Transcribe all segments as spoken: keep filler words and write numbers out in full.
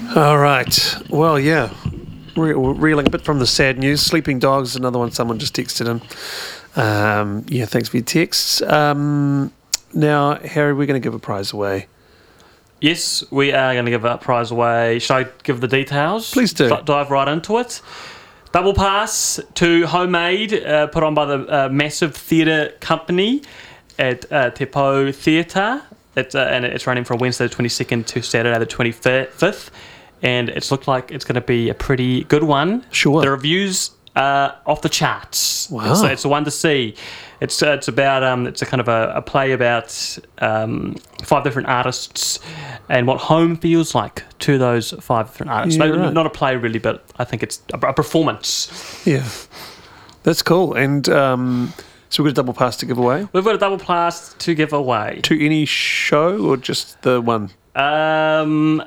All right. Well, yeah. Re- reeling a bit from the sad news. Sleeping Dogs is another one someone just texted in. Um, yeah, thanks for your texts. Um, now, Harry, we're going to give a prize away. Yes, we are going to give a prize away. Should I give the details? Please do. D- dive right into it. Double pass to Homemade, uh, put on by the uh, Massive Theatre Company at uh, Te Pou Theatre. It's, uh, and it's running from Wednesday the twenty-second to Saturday the twenty-fifth. And it's looked like it's going to be a pretty good one. Sure. The reviews are off the charts. Wow. It's, it's a one to see. It's uh, it's about um it's a kind of a, a play about um five different artists and what home feels like to those five different artists. Yeah, No, right. Not a play really, but I think it's a, a performance. Yeah. That's cool. And um, so we've got a double pass to give away We've got a double pass to give away. to any show or just the one? Um,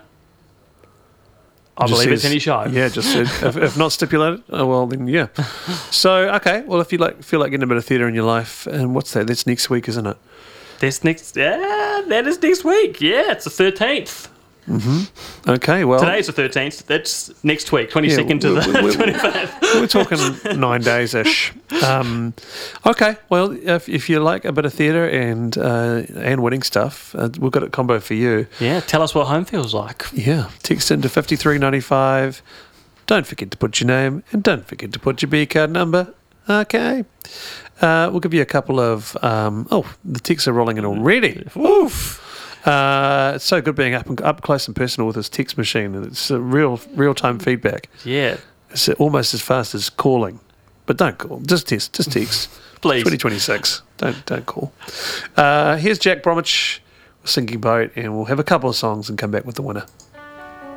I Just believe it's says- any show. Yeah, just said, if, if not stipulated, oh, well, then yeah. So, okay, well, if you like feel like getting a bit of theatre in your life, and what's that? That's next week, isn't it? That's next. Yeah, that is next week. Yeah, it's the thirteenth. Okay, well, Today's the thirteenth. That's next week, twenty-second to we- the we- we- twenty-fifth. we're talking nine days-ish. Um, okay, well, if, if you like a bit of theatre and uh, and winning stuff, uh, we've got a combo for you. Yeah, tell us what home feels like. Yeah, text into fifty-three ninety-five. Don't forget to put your name and don't forget to put your B card number. Okay. Uh, we'll give you a couple of... Um, oh, the texts are rolling in already. Oof. Uh, it's so good being up and, up close and personal with this text machine. It's a real real-time feedback. Yeah, It's almost as fast as calling. But don't call. Just text. Just text. please. twenty twenty-six. Don't, don't call. Uh, here's Jack Bromwich, Sinking Boat, and we'll have a couple of songs and come back with the winner.